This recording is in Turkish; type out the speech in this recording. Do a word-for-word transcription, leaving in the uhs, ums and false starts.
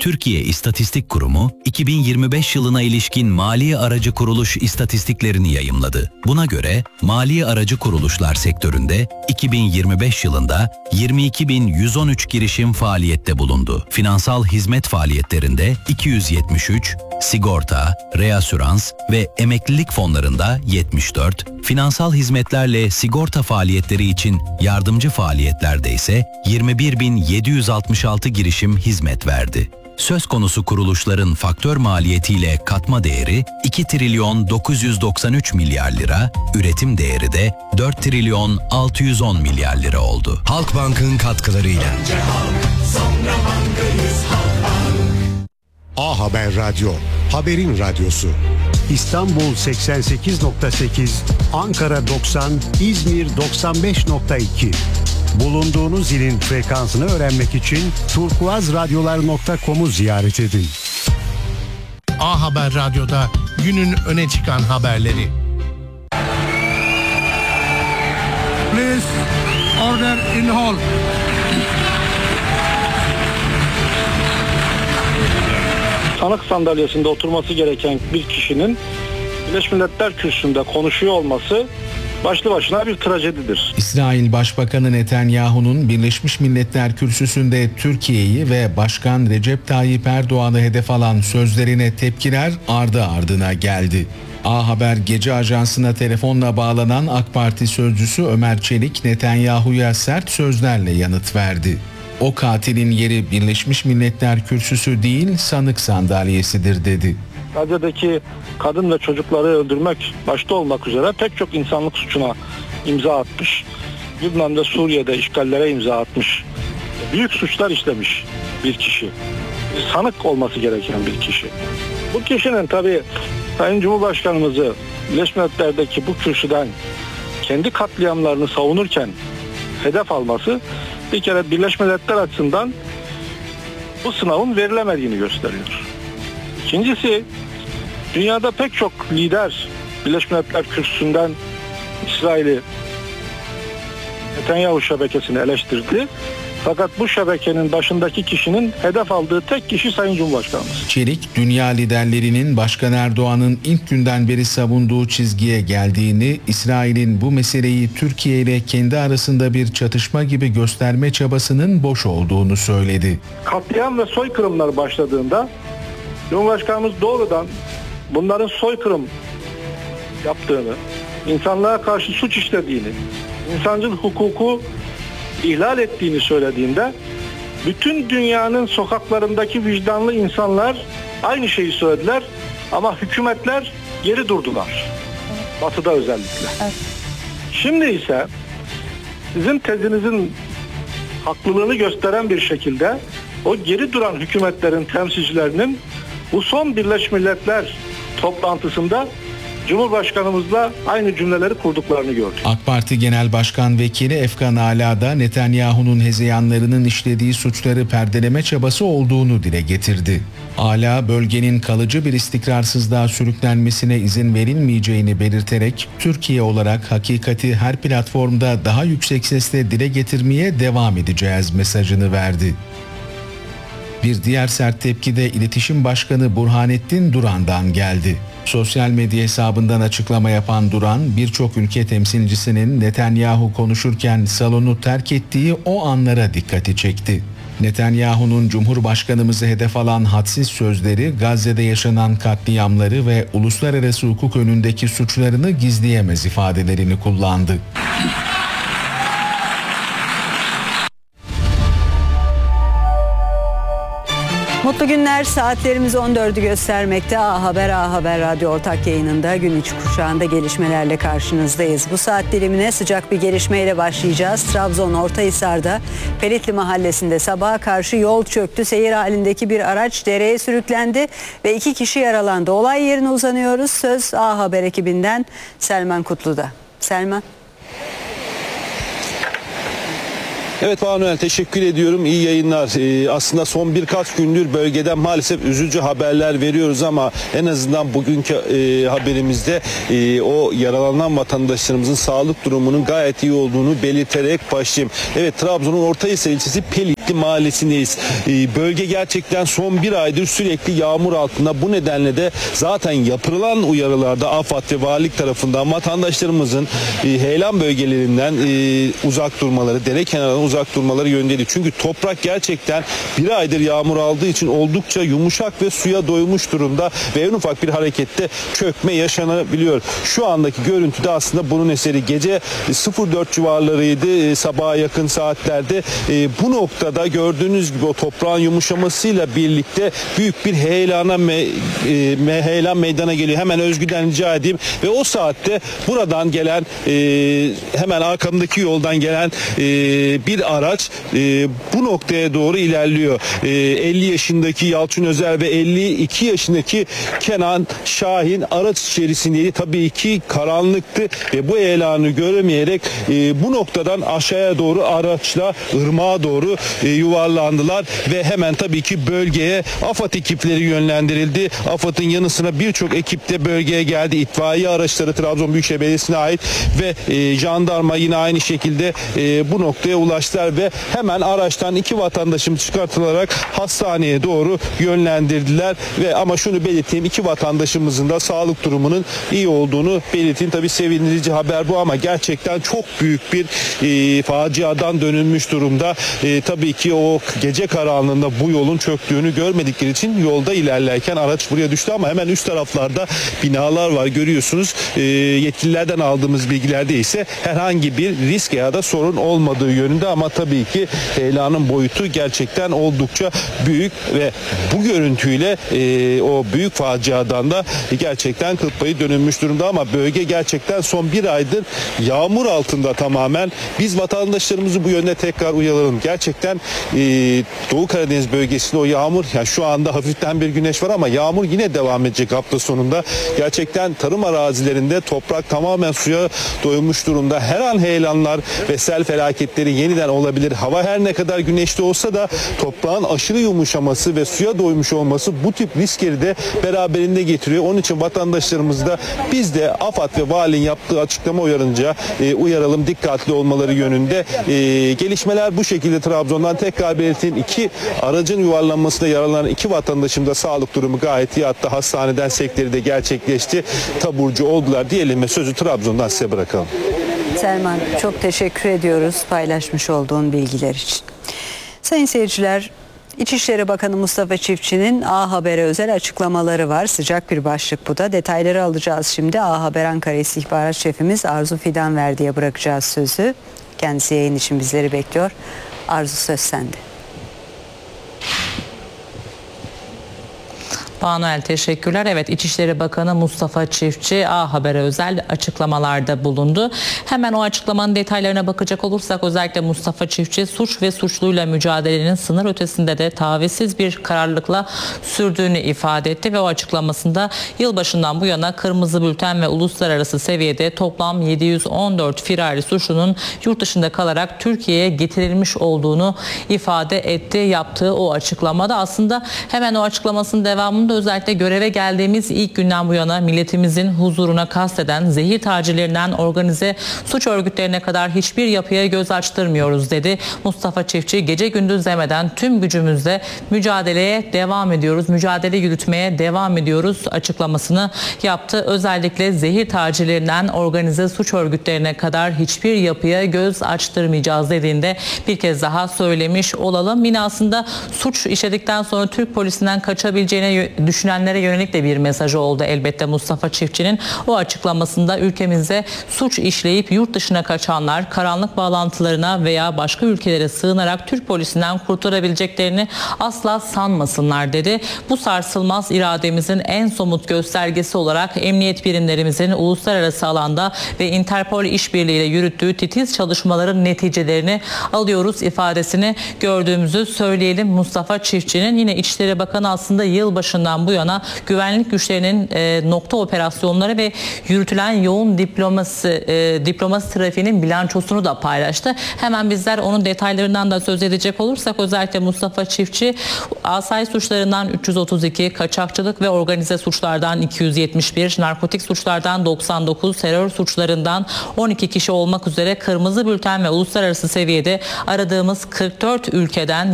Türkiye İstatistik Kurumu, iki bin yirmi beş yılına ilişkin mali aracı kuruluş istatistiklerini yayımladı. Buna göre mali aracı kuruluşlar sektöründe iki bin yirmi beş yılında yirmi iki bin yüz on üç girişim faaliyette bulundu. Finansal hizmet faaliyetlerinde iki yüz yetmiş üç, sigorta, reasürans ve emeklilik fonlarında yetmiş dört, finansal hizmetlerle sigorta faaliyetleri için yardımcı faaliyetlerde ise yirmi bir bin yedi yüz altmış altı girişim hizmet verdi. Söz konusu kuruluşların faktör maliyetiyle katma değeri iki trilyon dokuz yüz doksan üç milyar lira, üretim değeri de dört trilyon altı yüz on milyar lira oldu. Halkbank'ın katkılarıyla. Önce halk, sonra bankayız, Halkbank. A Haber Radyo, haberin radyosu. İstanbul seksen sekiz nokta sekiz, Ankara doksan, İzmir doksan beş nokta iki. Bulunduğunuz ilin frekansını öğrenmek için turkuazradyolar nokta com'u ziyaret edin. A Haber Radyo'da günün öne çıkan haberleri. Please order in hall. Sanık sandalyesinde oturması gereken bir kişinin Birleşmiş Milletler Kürsüsü'nde konuşuyor olması başlı başına bir trajedidir. İsrail Başbakanı Netanyahu'nun Birleşmiş Milletler Kürsüsü'nde Türkiye'yi ve Başkan Recep Tayyip Erdoğan'ı hedef alan sözlerine tepkiler ardı ardına geldi. A Haber gece ajansına telefonla bağlanan AK Parti sözcüsü Ömer Çelik, Netanyahu'ya sert sözlerle yanıt verdi. O katilin yeri Birleşmiş Milletler Kürsüsü değil, sanık sandalyesidir dedi. Gazze'deki kadın ve çocukları öldürmek başta olmak üzere pek çok insanlık suçuna imza atmış. Lübnan ve Suriye'de işgallere imza atmış. Büyük suçlar işlemiş bir kişi. Sanık olması gereken bir kişi. Bu kişinin tabii Sayın Cumhurbaşkanımızı Birleşmiş Milletler'deki bu kürsüden kendi katliamlarını savunurken hedef alması bir kere Birleşmiş Milletler açısından bu sınavın verilemediğini gösteriyor. İkincisi, dünyada pek çok lider Birleşmiş Milletler Kürsüsü'nden İsrail'i, Netanyahu şebekesini eleştirdi. Fakat bu şebekenin başındaki kişinin hedef aldığı tek kişi Sayın Cumhurbaşkanımız. Çelik, dünya liderlerinin Başkan Erdoğan'ın ilk günden beri savunduğu çizgiye geldiğini, İsrail'in bu meseleyi Türkiye ile kendi arasında bir çatışma gibi gösterme çabasının boş olduğunu söyledi. Katliam ve soykırımlar başladığında Cumhurbaşkanımız doğrudan bunların soykırım yaptığını, insanlığa karşı suç işlediğini, insancıl hukuku ihlal ettiğini söylediğinde bütün dünyanın sokaklarındaki vicdanlı insanlar aynı şeyi söylediler ama hükümetler geri durdular. Batı'da özellikle. Evet. Şimdi ise sizin tezinizin haklılığını gösteren bir şekilde o geri duran hükümetlerin temsilcilerinin bu son Birleşmiş Milletler toplantısında Cumhurbaşkanımızla aynı cümleleri kurduklarını gördük. AK Parti Genel Başkan Vekili Efkan Ala da Netanyahu'nun hezeyanlarının işlediği suçları perdeleme çabası olduğunu dile getirdi. Ala, bölgenin kalıcı bir istikrarsızlığa sürüklenmesine izin verilmeyeceğini belirterek, Türkiye olarak hakikati her platformda daha yüksek sesle dile getirmeye devam edeceğiz mesajını verdi. Bir diğer sert tepki de İletişim Başkanı Burhanettin Duran'dan geldi. Sosyal medya hesabından açıklama yapan Duran, birçok ülke temsilcisinin Netanyahu konuşurken salonu terk ettiği o anlara dikkati çekti. Netanyahu'nun Cumhurbaşkanımızı hedef alan hadsiz sözleri, Gazze'de yaşanan katliamları ve uluslararası hukuk önündeki suçlarını gizleyemez ifadelerini kullandı. Mutlu günler, saatlerimiz on dördü göstermekte. A Haber, A Haber Radyo ortak yayınında gün içi kuşağında gelişmelerle karşınızdayız. Bu saat dilimine sıcak bir gelişmeyle başlayacağız. Trabzon Ortahisar'da Pelitli Mahallesi'nde sabaha karşı yol çöktü. Seyir halindeki bir araç dereye sürüklendi ve iki kişi yaralandı. Olay yerine uzanıyoruz. Söz A Haber ekibinden Selman Kutlu'da. Selman. Evet Manuel, teşekkür ediyorum. İyi yayınlar. Ee, aslında son birkaç gündür bölgeden maalesef üzücü haberler veriyoruz ama en azından bugünkü e, haberimizde e, o yaralanan vatandaşlarımızın sağlık durumunun gayet iyi olduğunu belirterek başlayayım. Evet, Trabzon'un Ortahisar ilçesi Pelikli mahallesindeyiz. E, bölge gerçekten son bir aydır sürekli yağmur altında. Bu nedenle de zaten yapılan uyarılarda AFAD ve valilik tarafından vatandaşlarımızın e, heyelan bölgelerinden e, uzak durmaları, dere kenarından uzak durmaları yönündeydi. Çünkü toprak gerçekten bir aydır yağmur aldığı için oldukça yumuşak ve suya doymuş durumda ve en ufak bir harekette çökme yaşanabiliyor. Şu andaki görüntü de aslında bunun eseri. Gece sıfır dört civarlarıydı, sabaha yakın saatlerde. E, bu noktada gördüğünüz gibi o toprağın yumuşamasıyla birlikte büyük bir heyelana me, e, me, heyelan meydana geliyor. Hemen Özgür'den rica edeyim ve o saatte buradan gelen e, hemen arkamdaki yoldan gelen e, bir araç e, bu noktaya doğru ilerliyor. E, elli yaşındaki Yalçın Özer ve elli iki yaşındaki Kenan Şahin araç içerisindeydi. Tabii ki karanlıktı ve bu heyelanı göremeyerek e, bu noktadan aşağıya doğru araçla ırmağa doğru e, yuvarlandılar ve hemen tabii ki bölgeye AFAD ekipleri yönlendirildi. AFAD'ın yanı sıra birçok ekip de bölgeye geldi. İtfaiye araçları Trabzon Büyükşehir Belediyesi'ne ait ve e, jandarma yine aynı şekilde e, bu noktaya ulaştılar ve hemen araçtan iki vatandaşım çıkartılarak hastaneye doğru yönlendirdiler ve ama şunu belirteyim, iki vatandaşımızın da sağlık durumunun iyi olduğunu belirteyim. Tabii sevindirici haber bu ama gerçekten çok büyük bir e, faciadan dönülmüş durumda. E, tabii ki o gece karanlığında bu yolun çöktüğünü görmedikleri için yolda ilerlerken araç buraya düştü ama hemen üst taraflarda binalar var, görüyorsunuz. E, yetkililerden aldığımız bilgilerde ise herhangi bir risk ya da sorun olmadığı yönünde ama tabii ki heyelanın boyutu gerçekten oldukça büyük ve bu görüntüyle e, o büyük faciadan da gerçekten kıl payı dönülmüş durumda ama bölge gerçekten son bir aydır yağmur altında tamamen. Biz vatandaşlarımızı bu yönde tekrar uyaralım. Gerçekten e, Doğu Karadeniz bölgesinde o yağmur, yani şu anda hafiften bir güneş var ama yağmur yine devam edecek hafta sonunda. Gerçekten tarım arazilerinde toprak tamamen suya doymuş durumda. Her an heyelanlar ve sel felaketleri yeniden olabilir. Hava her ne kadar güneşli olsa da toprağın aşırı yumuşaması ve suya doymuş olması bu tip riskleri de beraberinde getiriyor. Onun için vatandaşlarımız da biz de AFAD ve valinin yaptığı açıklama uyarınca e, uyaralım, dikkatli olmaları yönünde. E, gelişmeler bu şekilde. Trabzon'dan tekrar belirteyim, iki aracın yuvarlanmasında yaralanan iki vatandaşım da sağlık durumu gayet iyi, hatta hastaneden sekleri de gerçekleşti. Taburcu oldular diyelim ve sözü Trabzon'dan size bırakalım. Selman, çok teşekkür ediyoruz paylaşmış olduğun bilgiler için. Sayın seyirciler, İçişleri Bakanı Mustafa Çiftçi'nin A Haber'e özel açıklamaları var. Sıcak bir başlık bu da. Detayları alacağız şimdi. A Haber Ankara İstihbarat Şefimiz Arzu Fidanverdi'ye bırakacağız sözü. Kendisi yayın için bizleri bekliyor. Arzu, söz sende. Manuel, teşekkürler. Evet, İçişleri Bakanı Mustafa Çiftçi A Haber'e özel açıklamalarda bulundu. Hemen o açıklamanın detaylarına bakacak olursak özellikle Mustafa Çiftçi suç ve suçluyla mücadelenin sınır ötesinde de tavizsiz bir kararlılıkla sürdüğünü ifade etti ve o açıklamasında yılbaşından bu yana kırmızı bülten ve uluslararası seviyede toplam yedi yüz on dört firari suçlunun yurt dışında kalarak Türkiye'ye getirilmiş olduğunu ifade etti. Yaptığı o açıklamada aslında hemen o açıklamasının devamında özellikle göreve geldiğimiz ilk günden bu yana milletimizin huzuruna kasteden zehir tacirlerinden organize suç örgütlerine kadar hiçbir yapıya göz açtırmıyoruz dedi. Mustafa Çiftçi gece gündüz demeden tüm gücümüzle mücadeleye devam ediyoruz, mücadele yürütmeye devam ediyoruz açıklamasını yaptı. Özellikle zehir tacirlerinden organize suç örgütlerine kadar hiçbir yapıya göz açtırmayacağız dediğinde bir kez daha söylemiş olalım. Yine aslında suç işledikten sonra Türk polisinden kaçabileceğine düşünenlere yönelik de bir mesajı oldu elbette Mustafa Çiftçi'nin. O açıklamasında ülkemizde suç işleyip yurt dışına kaçanlar karanlık bağlantılarına veya başka ülkelere sığınarak Türk polisinden kurtarabileceklerini asla sanmasınlar dedi. Bu sarsılmaz irademizin en somut göstergesi olarak emniyet birimlerimizin uluslararası alanda ve Interpol işbirliğiyle yürüttüğü titiz çalışmaların neticelerini alıyoruz ifadesini gördüğümüzü söyleyelim. Mustafa Çiftçi'nin yine İçişleri Bakanı aslında yılbaşında operasyonundan bu yana güvenlik güçlerinin e, nokta operasyonları ve yürütülen yoğun diplomasi e, diplomasi trafiğinin bilançosunu da paylaştı. Hemen bizler onun detaylarından da söz edecek olursak özellikle Mustafa Çiftçi asayiş suçlarından üç yüz otuz iki, kaçakçılık ve organize suçlardan iki yüz yetmiş bir, narkotik suçlardan doksan dokuz, terör suçlarından on iki kişi olmak üzere kırmızı bülten ve uluslararası seviyede aradığımız kırk dört ülkeden